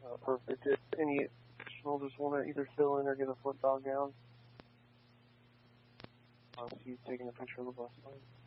Perfect. If any additional just want to either fill in or get a foot dog down. He's taking a picture of the bus line.